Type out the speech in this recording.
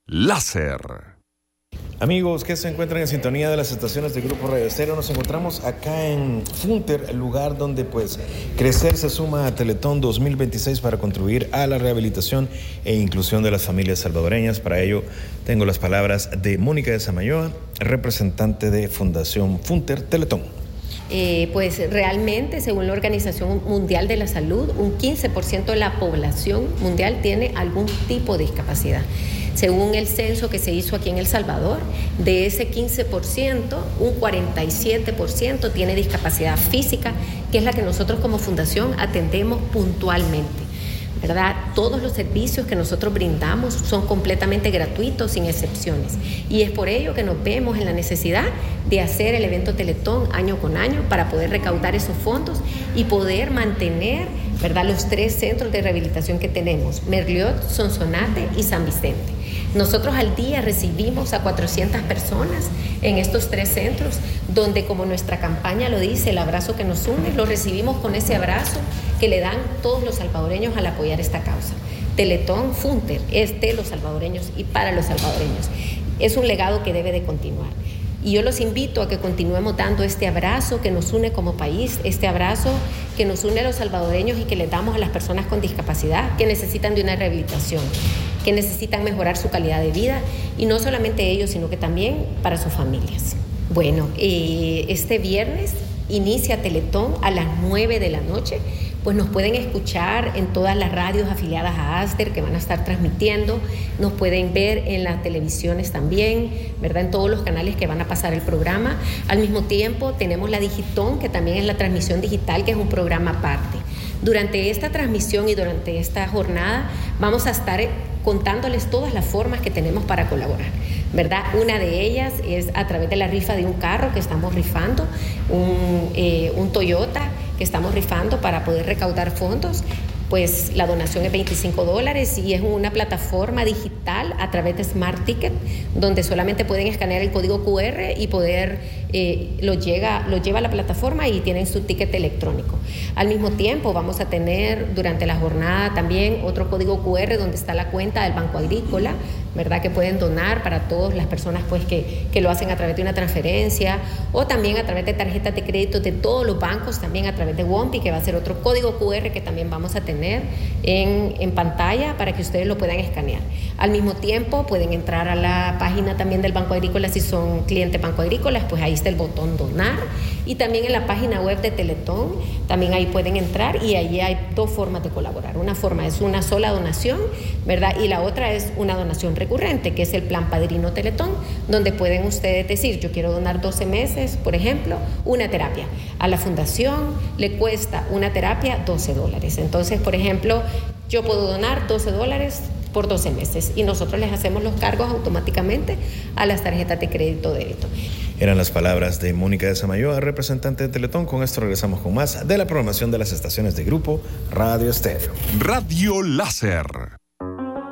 Láser. Amigos que se encuentran en sintonía de las estaciones de Grupo Radio Estéreo, nos encontramos acá en Funter, el lugar donde pues Crecer se suma a Teletón 2026 para contribuir a la rehabilitación e inclusión de las familias salvadoreñas. Para ello tengo las palabras de Mónica de Samayoa, representante de Fundación Funter Teletón. Pues realmente, según la Organización Mundial de la Salud, un 15% de la población mundial tiene algún tipo de discapacidad. Según el censo que se hizo aquí en El Salvador, de ese 15%, un 47% tiene discapacidad física, que es la que nosotros como fundación atendemos puntualmente, ¿verdad? Todos los servicios que nosotros brindamos son completamente gratuitos, sin excepciones. Y es por ello que nos vemos en la necesidad de hacer el evento Teletón año con año para poder recaudar esos fondos y poder mantener, ¿verdad?, los 3 centros de rehabilitación que tenemos: Merliot, Sonsonate y San Vicente. Nosotros al día recibimos a 400 personas en estos 3 centros, donde, como nuestra campaña lo dice, el abrazo que nos une, lo recibimos con ese abrazo que le dan todos los salvadoreños al apoyar esta causa. Teletón Funter es de los salvadoreños y para los salvadoreños. Es un legado que debe de continuar. Y yo los invito a que continuemos dando este abrazo que nos une como país, este abrazo que nos une a los salvadoreños y que le damos a las personas con discapacidad que necesitan de una rehabilitación, que necesitan mejorar su calidad de vida, y no solamente ellos, sino que también para sus familias. Bueno, este viernes inicia Teletón a las 9 de la noche. Pues nos pueden escuchar en todas las radios afiliadas a ASDER que van a estar transmitiendo, nos pueden ver en las televisiones también, ¿verdad?, en todos los canales que van a pasar el programa. Al mismo tiempo tenemos la Digitón, que también es la transmisión digital, que es un programa aparte. Durante esta transmisión y durante esta jornada vamos a estar contándoles todas las formas que tenemos para colaborar, ¿verdad? Una de ellas es a través de la rifa de un carro que estamos rifando, un Toyota que estamos rifando para poder recaudar fondos. Pues la donación es $25 y es una plataforma digital a través de Smart Ticket, donde solamente pueden escanear el código QR y poder lo lleva a la plataforma y tienen su ticket electrónico. Al mismo tiempo vamos a tener durante la jornada también otro código QR donde está la cuenta del Banco Agrícola, ¿verdad?, que pueden donar para todas las personas pues que lo hacen a través de una transferencia, o también a través de tarjetas de crédito de todos los bancos, también a través de WOMPI, que va a ser otro código QR que también vamos a tener en pantalla para que ustedes lo puedan escanear. Al mismo tiempo pueden entrar a la página también del Banco Agrícola si son clientes Banco Agrícola, pues ahí está el botón donar, y también en la página web de Teletón también ahí pueden entrar, y ahí hay 2 formas de colaborar. Una forma es una sola donación, ¿verdad?, y la otra es una donación recurrente, que es el plan Padrino Teletón, donde pueden ustedes decir: yo quiero donar 12 meses, por ejemplo, una terapia. A la fundación le cuesta una terapia $12. Entonces, por ejemplo, yo puedo donar $12 por 12 meses y nosotros les hacemos los cargos automáticamente a las tarjetas de crédito débito. Eran las palabras de Mónica de Samayoa, representante de Teletón. Con esto regresamos con más de la programación de las estaciones de Grupo Radio Estéreo. Radio Láser.